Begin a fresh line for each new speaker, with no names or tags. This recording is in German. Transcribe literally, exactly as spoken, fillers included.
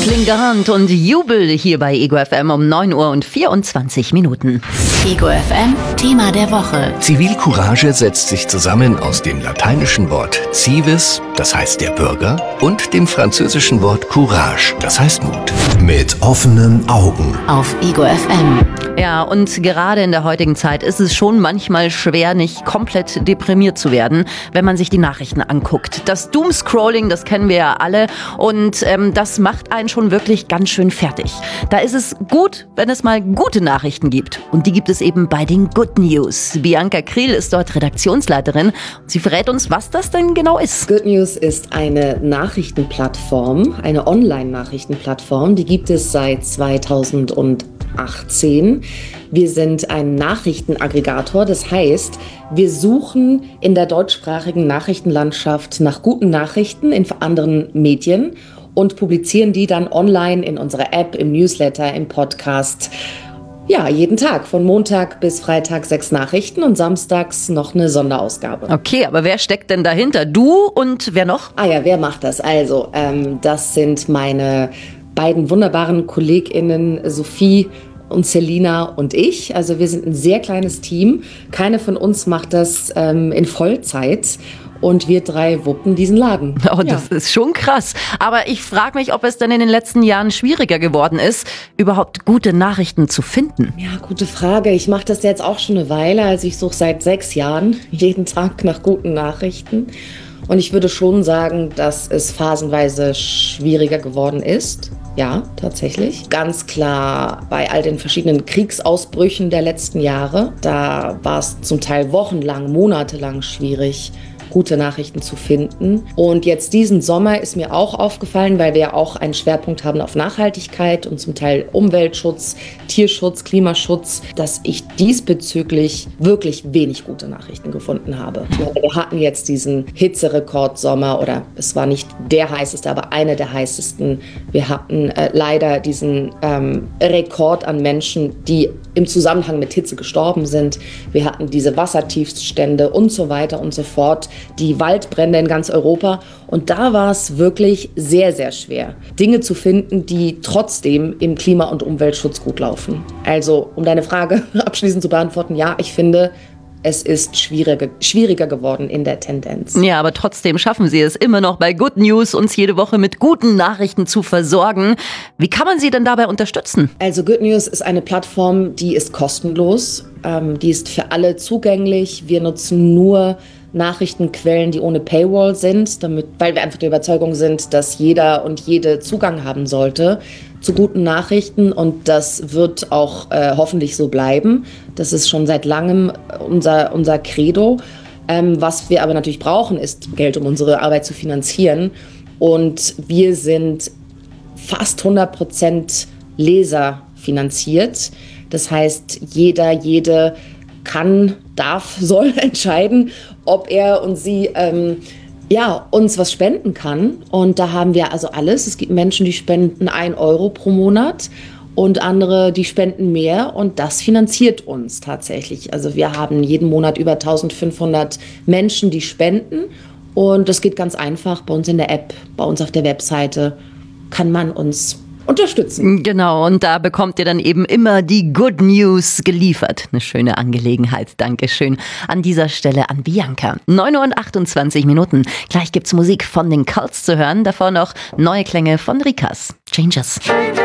Klingant und Jubel hier bei Ego F M um neun Uhr und vierundzwanzig Minuten.
Ego F M, Thema der Woche.
Zivilcourage setzt sich zusammen aus dem lateinischen Wort civis, das heißt der Bürger, und dem französischen Wort courage, das heißt Mut.
Mit offenen Augen.
Auf Ego F M.
Ja, und gerade in der heutigen Zeit ist es schon manchmal schwer, nicht komplett deprimiert zu werden, wenn man sich die Nachrichten anguckt. Das Doomscrolling, das kennen wir ja alle, und ähm, das macht einen schon wirklich ganz schön fertig. Da ist es gut, wenn es mal gute Nachrichten gibt. Und die gibt es eben bei den Good News. Bianca Kriel ist dort Redaktionsleiterin. Sie verrät uns, was das denn genau ist.
Good News ist eine Nachrichtenplattform, eine Online-Nachrichtenplattform. Die gibt es seit zweitausendachtzehn. Wir sind ein Nachrichtenaggregator. Das heißt, wir suchen in der deutschsprachigen Nachrichtenlandschaft nach guten Nachrichten in anderen Medien und publizieren die dann online in unserer App, im Newsletter, im Podcast. Ja, jeden Tag, von Montag bis Freitag sechs Nachrichten und samstags noch eine Sonderausgabe.
Okay, aber wer steckt denn dahinter? Du und wer noch?
Ah ja, wer macht das? Also, ähm, das sind meine beiden wunderbaren KollegInnen Sophie und Selina und ich. Also wir sind ein sehr kleines Team. Keine von uns macht das ähm, in Vollzeit. Und wir drei wuppen diesen Laden.
Oh, das ja. ist schon krass. Aber ich frage mich, ob es denn in den letzten Jahren schwieriger geworden ist, überhaupt gute Nachrichten zu finden.
Ja, gute Frage. Ich mache das jetzt auch schon eine Weile. Also ich suche seit sechs Jahren jeden Tag nach guten Nachrichten. Und ich würde schon sagen, dass es phasenweise schwieriger geworden ist. Ja, tatsächlich. Ganz klar bei all den verschiedenen Kriegsausbrüchen der letzten Jahre. Da war es zum Teil wochenlang, monatelang schwierig, gute Nachrichten zu finden. Und jetzt diesen Sommer ist mir auch aufgefallen, weil wir ja auch einen Schwerpunkt haben auf Nachhaltigkeit und zum Teil Umweltschutz, Tierschutz, Klimaschutz, dass ich diesbezüglich wirklich wenig gute Nachrichten gefunden habe. Wir hatten jetzt diesen Hitzerekordsommer, oder es war nicht der heißeste, aber einer der heißesten. Wir hatten äh, leider diesen ähm, Rekord an Menschen, die im Zusammenhang mit Hitze gestorben sind. Wir hatten diese Wassertiefststände und so weiter und so fort. Die Waldbrände in ganz Europa. Und da war es wirklich sehr, sehr schwer, Dinge zu finden, die trotzdem im Klima- und Umweltschutz gut laufen. Also, um deine Frage abschließend zu beantworten, ja, ich finde, es ist schwieriger, schwieriger geworden in der Tendenz.
Ja, aber trotzdem schaffen Sie es immer noch bei Good News, uns jede Woche mit guten Nachrichten zu versorgen. Wie kann man Sie denn dabei unterstützen?
Also Good News ist eine Plattform, die ist kostenlos. Ähm, die ist für alle zugänglich. Wir nutzen nur Nachrichtenquellen, die ohne Paywall sind, damit, weil wir einfach der Überzeugung sind, dass jeder und jede Zugang haben sollte zu guten Nachrichten, und das wird auch äh, hoffentlich so bleiben. Das ist schon seit langem unser, unser Credo. Ähm, was wir aber natürlich brauchen, ist Geld, um unsere Arbeit zu finanzieren, und wir sind fast hundert Prozent Leser finanziert. Das heißt, jeder, jede kann, darf, soll entscheiden, ob er und sie ähm, ja, uns was spenden kann. Und da haben wir also alles. Es gibt Menschen, die spenden ein Euro pro Monat und andere, die spenden mehr. Und das finanziert uns tatsächlich. Also wir haben jeden Monat über eintausendfünfhundert Menschen, die spenden. Und das geht ganz einfach. Bei uns in der App, bei uns auf der Webseite kann man uns unterstützen.
Genau, und da bekommt ihr dann eben immer die Good News geliefert. Eine schöne Angelegenheit. Dankeschön an dieser Stelle an Bianca. neun Uhr und achtundzwanzig Minuten. Gleich gibt's Musik von den Cults zu hören. Davor noch neue Klänge von Rikas. Changes.